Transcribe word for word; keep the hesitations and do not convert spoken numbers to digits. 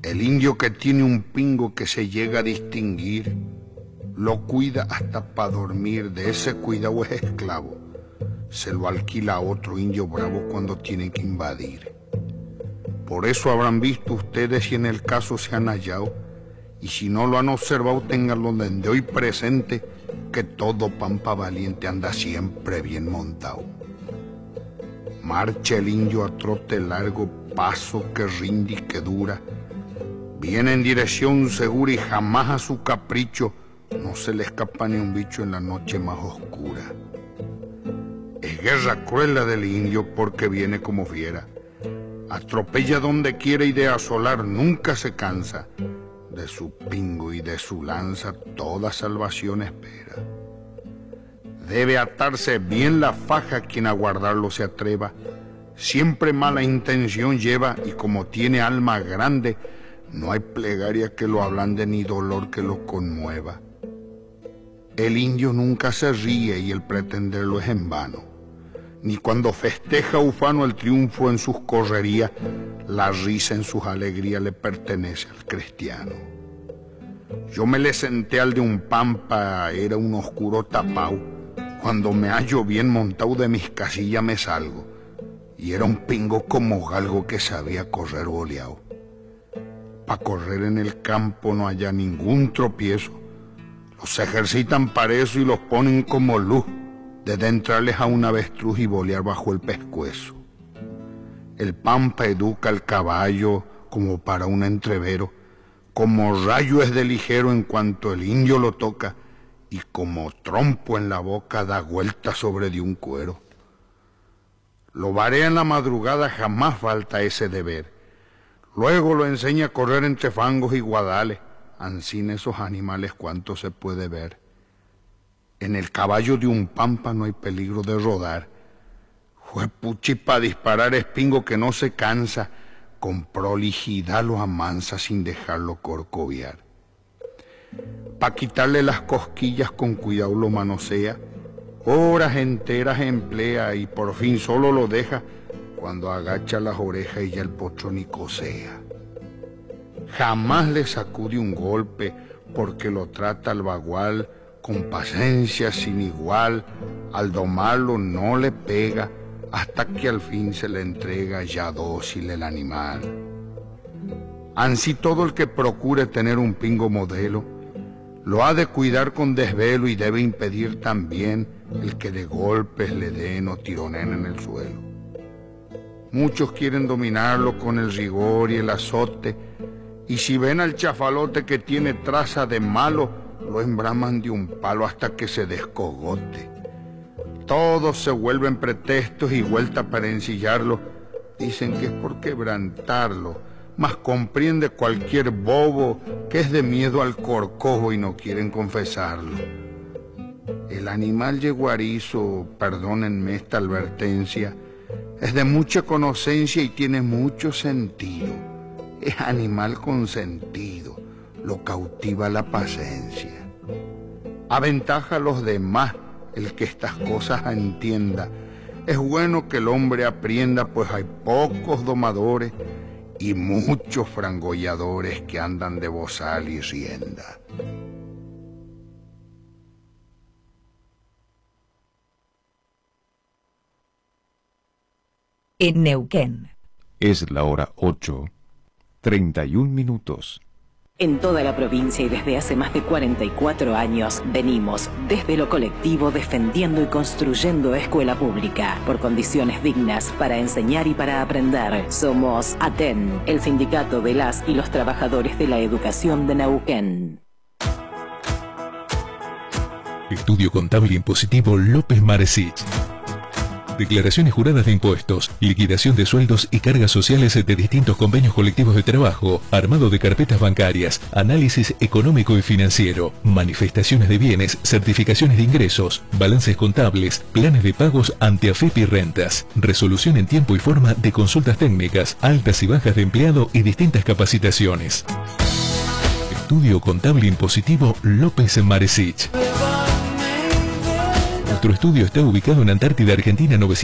El indio que tiene un pingo que se llega a distinguir, lo cuida hasta para dormir, de ese cuidado es esclavo. Se lo alquila a otro indio bravo cuando tiene que invadir. Por eso habrán visto ustedes si en el caso se han hallado, y si no lo han observado, ténganlo desde hoy presente, que todo pampa valiente anda siempre bien montado. Marcha el indio a trote largo, paso que rinde y que dura, viene en dirección segura y jamás a su capricho no se le escapa ni un bicho en la noche más oscura. Es guerra cruel la del indio porque viene como fiera, atropella donde quiere y de asolar nunca se cansa, de su pingo y de su lanza toda salvación espera. Debe atarse bien la faja quien a guardarlo se atreva, siempre mala intención lleva y como tiene alma grande, no hay plegaria que lo ablande ni dolor que lo conmueva. El indio nunca se ríe y el pretenderlo es en vano, ni cuando festeja ufano el triunfo en sus correrías, la risa en sus alegrías le pertenece al cristiano. Yo me le senté al de un pampa, era un oscuro tapao, cuando me hallo bien montado de mis casillas me salgo, y era un pingo como galgo que sabía correr boleado. Pa' correr en el campo no haya ningún tropiezo, los ejercitan para eso y los ponen como luz, desde entrarles a un avestruz y bolear bajo el pescuezo. El pampa educa al caballo como para un entrevero, como rayo es de ligero en cuanto el indio lo toca, y como trompo en la boca da vuelta sobre de un cuero. Lo varea en la madrugada, jamás falta ese deber. Luego lo enseña a correr entre fangos y guadales, ansín esos animales cuanto se puede ver. En el caballo de un pampa no hay peligro de rodar. Fue puchi pa' disparar espingo que no se cansa, con prolijidad lo amansa sin dejarlo corcoviar. Pa' quitarle las cosquillas con cuidado lo manosea, horas enteras emplea y por fin solo lo deja cuando agacha las orejas y ya el pocho ni cosea. Jamás le sacude un golpe porque lo trata al bagual con paciencia sin igual, al domarlo no le pega hasta que al fin se le entrega ya dócil el animal. Ansí todo el que procure tener un pingo modelo lo ha de cuidar con desvelo y debe impedir también el que de golpes le den o tironen en el suelo. Muchos quieren dominarlo con el rigor y el azote, y si ven al chafalote que tiene traza de malo, lo embraman de un palo hasta que se descogote. Todos se vuelven pretextos y vuelta para ensillarlo, dicen que es por quebrantarlo, mas comprende cualquier bobo que es de miedo al corcojo y no quieren confesarlo. El animal yeguarizo, perdónenme esta advertencia, es de mucha conocencia y tiene mucho sentido. Es animal con sentido, lo cautiva la paciencia. Aventaja a los demás el que estas cosas entienda. Es bueno que el hombre aprienda, pues hay pocos domadores y muchos frangolladores que andan de bozal y rienda. En Neuquén. Es la hora ocho, treinta y un minutos. En toda la provincia y desde hace más de cuarenta y cuatro años venimos desde lo colectivo defendiendo y construyendo escuela pública por condiciones dignas para enseñar y para aprender. Somos ATEN, el sindicato de las y los trabajadores de la educación de Neuquén. Estudio Contable Impositivo López Maresich. Declaraciones juradas de impuestos, liquidación de sueldos y cargas sociales de distintos convenios colectivos de trabajo, armado de carpetas bancarias, análisis económico y financiero, manifestaciones de bienes, certificaciones de ingresos, balances contables, planes de pagos ante AFIP y rentas, resolución en tiempo y forma de consultas técnicas, altas y bajas de empleado y distintas capacitaciones. Estudio Contable Impositivo López Maresich. Nuestro estudio está ubicado en Antártida, Argentina, novecientos